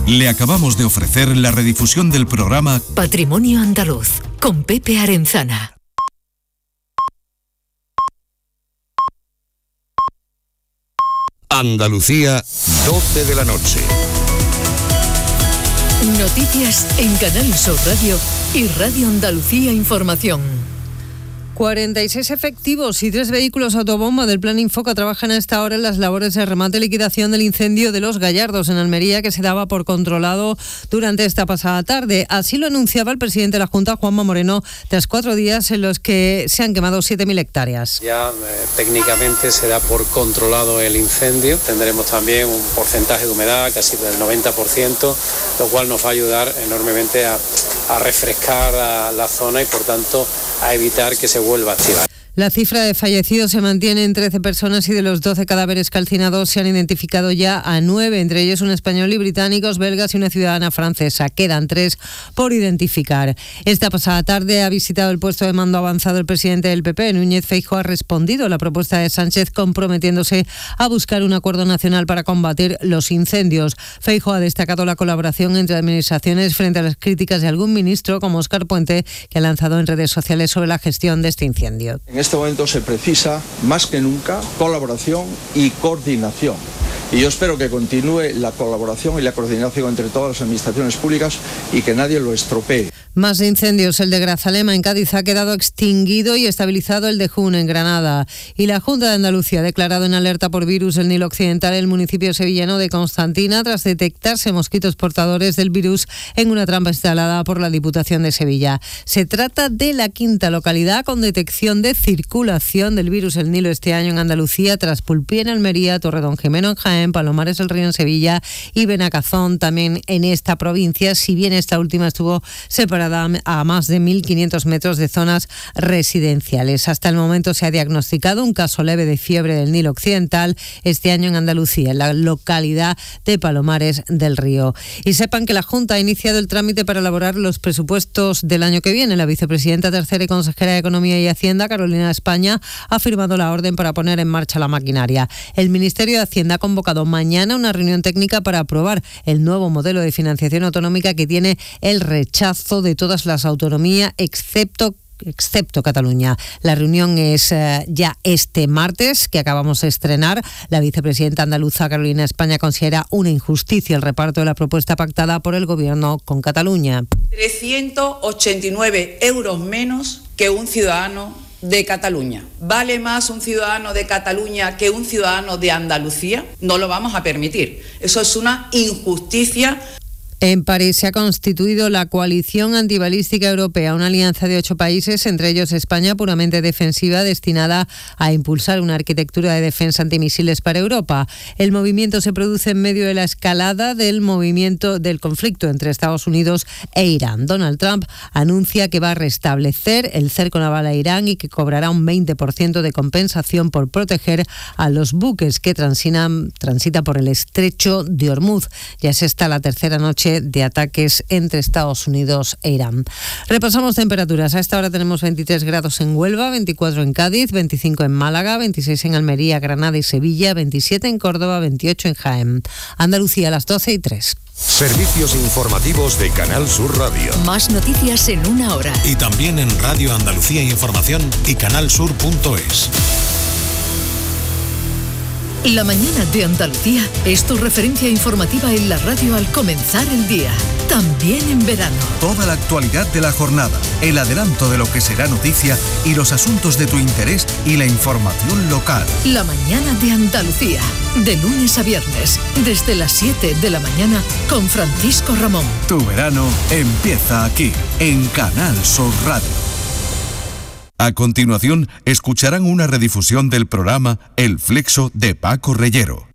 Le acabamos de ofrecer la redifusión del programa Patrimonio Andaluz, con Pepe Arenzana. Andalucía, 12 de la noche. Noticias en Canal Sur Radio y Radio Andalucía Información. 46 efectivos y 3 vehículos autobomba del Plan Infoca trabajan a esta hora en las labores de remate y liquidación del incendio de Los Gallardos en Almería, que se daba por controlado durante esta pasada tarde. Así lo anunciaba el presidente de la Junta, Juanma Moreno, tras 4 días en los que se han quemado 7.000 hectáreas. Ya técnicamente se da por controlado el incendio. Tendremos también un porcentaje de humedad casi del 90%, lo cual nos va a ayudar enormemente a refrescar la zona y por tanto a evitar que se vuelva a activar. La cifra de fallecidos se mantiene en 13 personas y de los 12 cadáveres calcinados se han identificado ya a 9, entre ellos un español y británicos, belgas y una ciudadana francesa. Quedan 3 por identificar. Esta pasada tarde ha visitado el puesto de mando avanzado el presidente del PP. Núñez Feijóo ha respondido a la propuesta de Sánchez comprometiéndose a buscar un acuerdo nacional para combatir los incendios. Feijóo ha destacado la colaboración entre administraciones frente a las críticas de algún ministro, como Óscar Puente, que ha lanzado en redes sociales sobre la gestión de este incendio. En este momento se precisa más que nunca colaboración y coordinación. Y yo espero que continúe la colaboración y la coordinación entre todas las administraciones públicas y que nadie lo estropee. Más incendios. El de Grazalema en Cádiz ha quedado extinguido y estabilizado el de Jun en Granada. Y la Junta de Andalucía ha declarado en alerta por virus el Nilo Occidental el municipio sevillano de Constantina tras detectarse mosquitos portadores del virus en una trampa instalada por la Diputación de Sevilla. Se trata de la 5ª localidad con detección de circulación del virus del Nilo este año en Andalucía, tras Pulpí en Almería, Torredonjimeno en Jaén, Palomares del Río en Sevilla y Benacazón también en esta provincia, si bien esta última estuvo separada a más de 1.500 metros de zonas residenciales. Hasta el momento se ha diagnosticado un caso leve de fiebre del Nilo Occidental este año en Andalucía, en la localidad de Palomares del Río. Y sepan que la Junta ha iniciado el trámite para elaborar los presupuestos del año que viene. La vicepresidenta tercera y consejera de Economía y Hacienda, Carolina España, ha firmado la orden para poner en marcha la maquinaria. El Ministerio de Hacienda ha convocado mañana una reunión técnica para aprobar el nuevo modelo de financiación autonómica que tiene el rechazo de todas las autonomías excepto Cataluña. La reunión es ya este martes, que acabamos de estrenar. La vicepresidenta andaluza Carolina España considera una injusticia el reparto de la propuesta pactada por el Gobierno con Cataluña. 389 euros menos que un ciudadano de Cataluña. ¿Vale más un ciudadano de Cataluña que un ciudadano de Andalucía? No lo vamos a permitir. Eso es una injusticia. En París se ha constituido la Coalición Antibalística Europea, una alianza de 8 países, entre ellos España, puramente defensiva, destinada a impulsar una arquitectura de defensa antimisiles para Europa. El movimiento se produce en medio de la escalada del conflicto entre Estados Unidos e Irán. Donald Trump anuncia que va a restablecer el cerco naval a Irán y que cobrará un 20% de compensación por proteger a los buques que transitan por el estrecho de Hormuz. Ya es esta la tercera noche de ataques entre Estados Unidos e Irán. Repasamos temperaturas. A esta hora tenemos 23 grados en Huelva, 24 en Cádiz, 25 en Málaga, 26 en Almería, Granada y Sevilla, 27 en Córdoba, 28 en Jaén. Andalucía a las 12:03. Servicios informativos de Canal Sur Radio. Más noticias en una hora. y también en Radio Andalucía Información y canalsur.es. La mañana de Andalucía es tu referencia informativa en la radio al comenzar el día, también en verano. Toda la actualidad de la jornada, el adelanto de lo que será noticia y los asuntos de tu interés y la información local. La mañana de Andalucía, de lunes a viernes, desde las 7 de la mañana con Francisco Ramón. Tu verano empieza aquí, en Canal Sur Radio. A continuación, escucharán una redifusión del programa El Flexo de Paco Reyero.